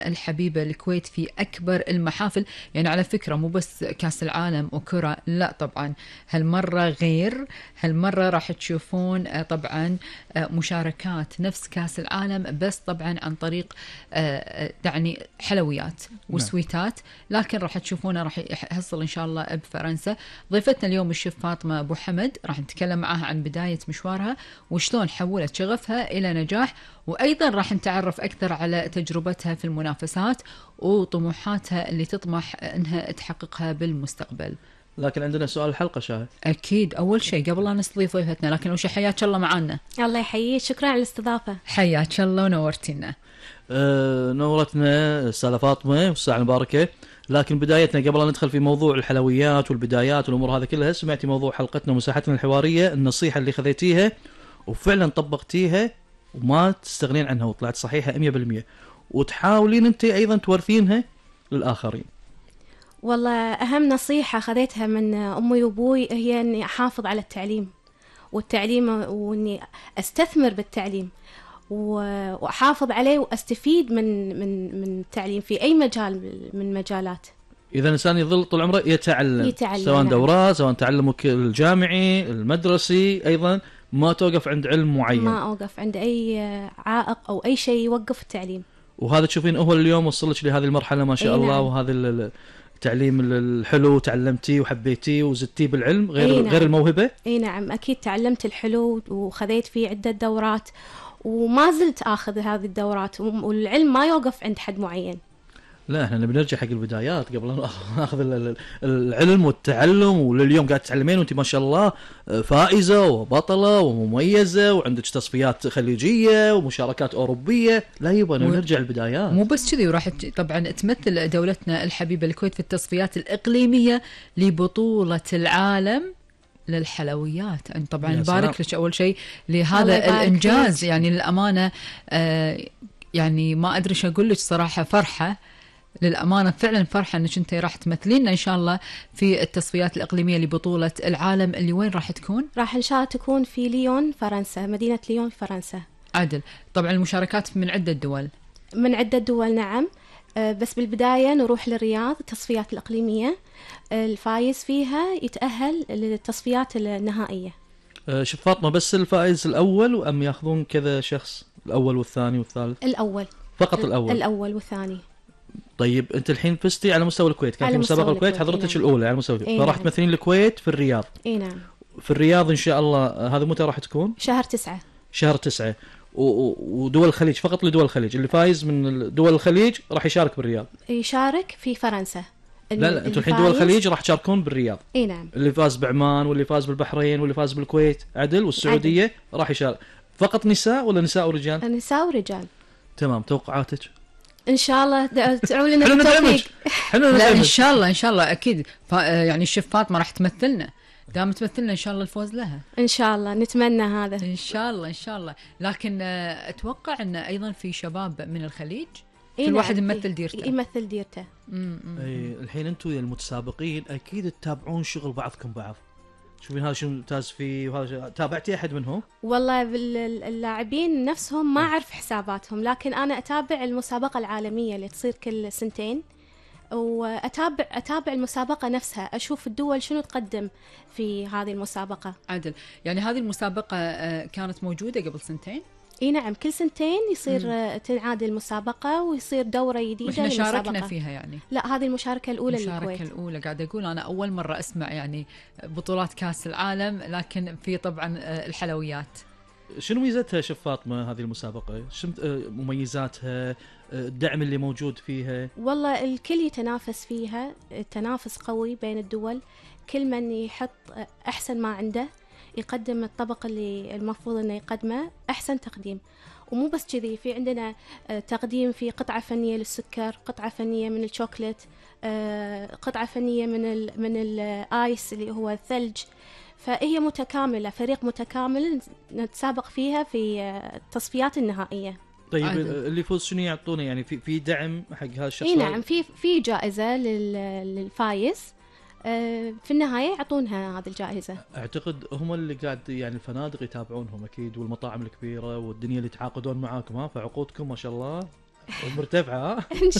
الحبيبة الكويت في أكبر المحافل. يعني على فكرة مو بس كأس العالم وكرة، لا طبعا هالمرة غير، هالمرة راح تشوفون طبعا مشاركات نفس كأس العالم، بس طبعا عن طريق يعني حلويات وسويتات، لكن راح تشوفونه راح يحصل إن شاء الله بفرنسا. ضيفتنا اليوم الشيف فاطمة أبو حمد، راح نتكلم معها عن بداية مشوارها وشلون حولت شغفها إلى نجاح، وأيضا راح نتعرف أكثر على تجربتها في المنافسات وطموحاتها اللي تطمح أنها تحققها بالمستقبل. لكن عندنا سؤال الحلقة شاهد. أكيد أول شيء قبل لا نستضيف ضيفتنا، لكن أول شيء حياك الله معنا. الله يحييك، شكرا على الاستضافة. حياك الله ونورتنا. نورتنا السالة فاطمة والساعة المباركة. لكن بدايتنا قبل أن ندخل في موضوع الحلويات والبدايات والأمور هذا كلها، سمعتي موضوع حلقتنا ومساحتنا الحوارية، النصيحة اللي خذيتيها وفعلا طبقتيها وما تستغنين عنها وطلعت صحيحة 100%، وتحاولين أنت أيضا تورثينها للآخرين. والله أهم نصيحة خذيتها من أمي وأبوي هي أني أحافظ على التعليم وأني أستثمر بالتعليم وأحافظ عليه وأستفيد من التعليم في أي مجال من مجالات. إذا الإنسان يظل طول عمره يتعلم سواء دورات سواء تعلمه الجامعي المدرسي، أيضا ما توقف عند علم معين، ما أوقف عند أي عائق أو أي شيء يوقف التعليم. وهذا تشوفين هو اليوم وصلك لهذه المرحلة ما شاء الله. نعم. وهذا التعليم الحلو تعلمتيه وحبيتيه وزدتيه بالعلم غير نعم. غير الموهبة. اي نعم اكيد تعلمت الحلو وخذيت فيه عدة دورات وما زلت اخذ هذه الدورات، والعلم ما يوقف عند حد معين. لا احنا نبي نرجع حق البدايات قبل أن ناخذ العلم والتعلم، ولليوم قاعد تتعلمين وانت ما شاء الله فائزة وبطلة ومميزة وعندك تصفيات خليجية ومشاركات أوروبية. لا يبا نرجع البدايات. مو بس كذي، وراح طبعا تمثل دولتنا الحبيبة الكويت في التصفيات الإقليمية لبطولة العالم للحلويات. أن طبعا نبارك لك أول شيء لهذا الإنجاز. يعني للأمانة يعني ما أدري شو أقول لك صراحة، فرحة للأمانة، فعلا فرحة أنك أنت راح تمثلينا إن شاء الله في التصفيات الإقليمية لبطولة العالم اللي وين راح تكون؟ راح إن شاء الله تكون في ليون فرنسا، مدينة ليون فرنسا. عدل. طبعا المشاركات من عدة دول. من عدة دول نعم، بس بالبداية نروح للرياض التصفيات الإقليمية، الفايز فيها يتأهل للتصفيات النهائية. شوف فاطمة، بس الفائز الأول أم يأخذون كذا شخص، الأول والثاني والثالث؟ الأول فقط. الأول والثاني. طيب أنت الحين فزتي على مستوى الكويت، كان في مسابقة الكويت حضرتك الأولى على مستوى الكويت، فراح تمثلين الكويت في الرياض. اي نعم. في الرياض إن شاء الله. هذا متى راح تكون؟ شهر 9. شهر 9. ودول الخليج فقط، لدول الخليج اللي فايز من دول الخليج راح يشارك بالرياض. يشارك في فرنسا. لا انتم الحين دول الخليج راح تشاركون بالرياض. اي نعم. اللي فاز بعمان واللي فاز بالبحرين واللي فاز بالكويت عدل، والسعودية عدل. راح يشارك. فقط نساء ولا نساء ورجال؟ نساء ورجال. تمام. توقعاتك؟ ان شاء الله تدعوا لنا بالتوفيق. لا ان شاء الله ان شاء الله اكيد. يعني الشيف فاطمة راح تمثلنا، دام تمثلنا ان شاء الله الفوز لها ان شاء الله، نتمنى هذا ان شاء الله ان شاء الله. لكن اتوقع ان ايضا في شباب من الخليج، كل واحد يمثل ديرته. يمثل ديرته. الحين انتم المتسابقين اكيد تتابعون شغل بعضكم بعض، شوفين هذا شو ممتاز فيه وهذا تابعتي احد منهم؟ والله اللاعبين نفسهم ما اعرف حساباتهم، لكن انا اتابع المسابقة العالمية اللي تصير كل سنتين، وأتابع المسابقة نفسها، أشوف الدول شنو تقدم في هذه المسابقة. عدل. يعني هذه المسابقة كانت موجودة قبل سنتين؟ اي نعم، كل سنتين يصير تنعاد المسابقة ويصير دورة جديدة. واحنا شاركنا فيها يعني؟ لا، هذه المشاركة الأولى للكويت. المشاركة الأولى. قاعدة أقول أنا أول مرة أسمع يعني بطولات كأس العالم، لكن في طبعا الحلويات. شنو ميزتها شيف فاطمة هذه المسابقة؟ شنو مميزاتها؟ الدعم اللي موجود فيها؟ والله الكل يتنافس فيها، تنافس قوي بين الدول، كل من يحط أحسن ما عنده يقدم الطبق اللي المفروض أنه يقدمه أحسن تقديم. ومو بس كذي، في عندنا تقديم في قطعة فنية للسكر، قطعة فنية من الشوكولات، قطعة فنية من الآيس اللي هو الثلج. فهي متكاملة، فريق متكامل نتسابق فيها في التصفيات النهائية. طيب اللي يفوز شنو يعطونه يعني؟ في دعم حق هذا الشخص؟ اي نعم، في جائزة للفايز، في النهاية يعطونها هذه الجائزة. اعتقد هم اللي قاعد يعني الفنادق يتابعونهم اكيد، والمطاعم الكبيرة والدنيا اللي يتعاقدون معاكم، فعقودكم ما شاء الله مرتفعه ها.